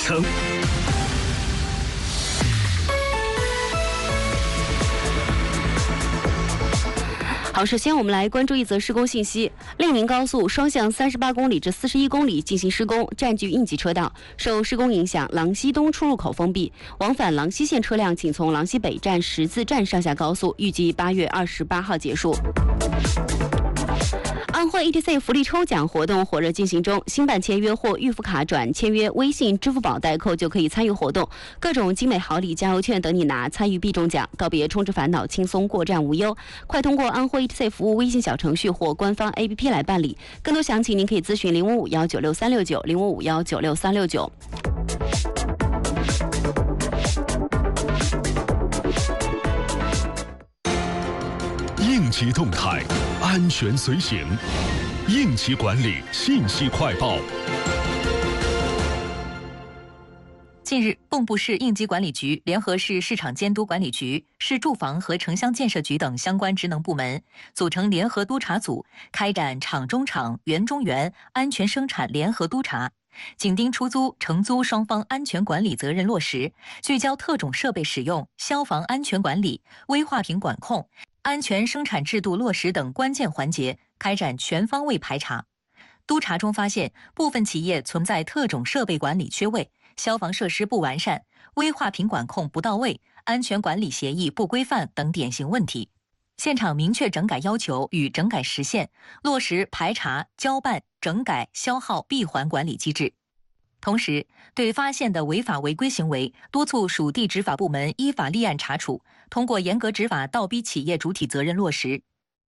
程。 好，首先我们来关注一则施工信息。令宁高速双向38公里至41公里进行施工，占据应急车道。受施工影响，郎西东出入口封闭，往返郎西线车辆仅从郎西北站十字站上下高速，预计8月28号结束。安徽 ETC 福利抽奖活动火热进行中，新办签约或预付卡转签约微信、支付宝代扣就可以参与活动，各种精美好礼、加油券等你拿，参与必中奖，告别充值烦恼，轻松过站无忧。快通过安徽 ETC 服务微信小程序或官方 APP 来办理。更多详情您可以咨询05519636900551963969。 应急动态，安全随行，应急管理信息快报。 近日，蚌埠市应急管理局联合市市场监督管理局、市住房和城乡建设局等相关职能部门，组成联合督查组，开展厂中厂、园中园安全生产联合督查，紧盯出租、承租双方安全管理责任落实，聚焦特种设备使用、消防安全管理、危化品管控、安全生产制度落实等关键环节，开展全方位排查。督查中发现，部分企业存在特种设备管理缺位、消防设施不完善、危化品管控不到位、安全管理协议不规范等典型问题。现场明确整改要求与整改时限，落实排查、交办、整改、消耗闭环管理机制。同时，对发现的违法违规行为，督促属地执法部门依法立案查处，通过严格执法倒逼企业主体责任落实。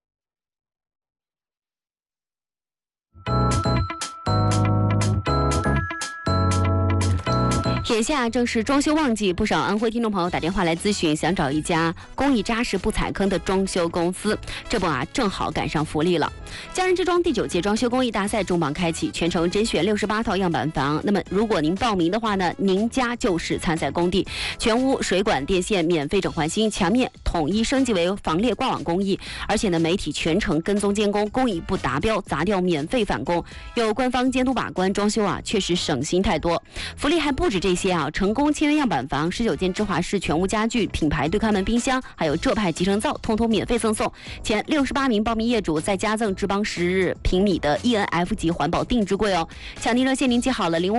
眼下正是装修旺季，不少安徽听众朋友打电话来咨询，想找一家工艺扎实不踩坑的装修公司。这不正好赶上福利了。家人之装第9届装修工艺大赛重磅开启，全程甄选68套样板房。那么如果您报名的话呢，您家就是参赛工地，全屋水管电线免费整换新，墙面统一升级为防裂挂网工艺，而且呢媒体全程跟踪监工，工艺不达标砸掉免费返工，有官方监督把关，装修确实省心太多。福利还不止这些成功签约样板房19件芝华士全屋家具、品牌对开门冰箱，还有浙派集成灶，通通免费赠送。前68名报名业主再加赠智邦10平米的 ENF 级环保定制柜哦。抢订热线您记好了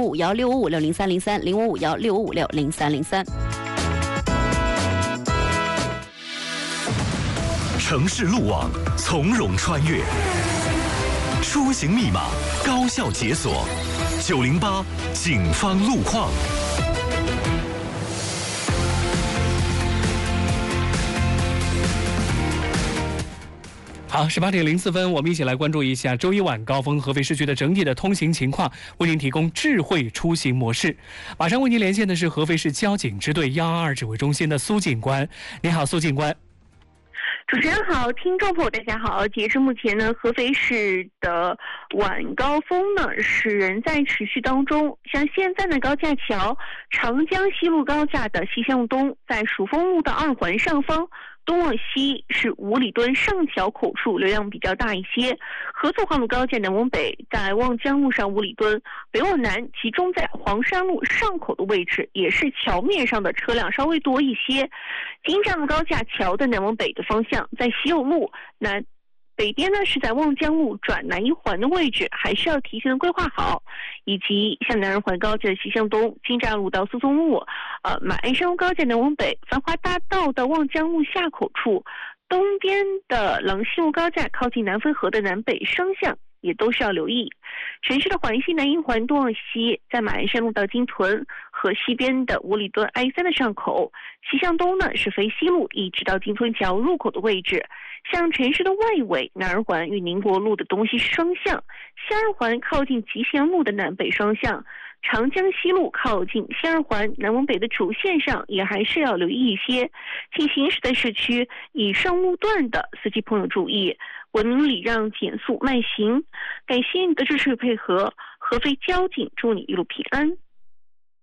，055165600303，055165600303。 城市路网从容穿越，出行密码高效解锁，908警方路况。 好，18点04分，我们一起来关注一下周一晚高峰合肥市区的整体的通行情况，为您提供智慧出行模式。马上为您连线的是合肥市交警支队122指挥中心的苏警官。你好，苏警官。 主持人好，听众朋友大家好。截至目前呢，合肥市的晚高峰呢是仍在持续当中。像现在呢，高架桥长江西路高架的西向东，在蜀峰路的2环上方，东往西是五里墩上桥口处流量比较大一些。合作化路高架南往北，在望江路上五里墩，北往南集中在黄山路上口的位置，也是桥面上的车辆稍微多一些。京站路高架桥的南往北的方向，在西右路南北边呢是在望江路转南一环的位置，还是要提前的规划好。以及像南二环高架西向东，京站路到思聪路，马鞍山路高架南往北，繁华大道的望江路下口处，东边的郎西路高架靠近南汾河的南北双向也都是要留意。城市的环西南一环东往西，在马鞍山路到金屯和西边的五里墩 I3的上口，西向东呢是肥西路一直到金屯桥入口的位置。像城市的外围，南二环与宁国路的东西双向，西二环靠近集贤路的南北双向，长江西路靠近西二环南往北的主线上也还是要留意一些。请行驶在市区以上路段的司机朋友注意，文明礼让，减速慢行。感谢你的支持与配合，合肥交警祝你一路平安。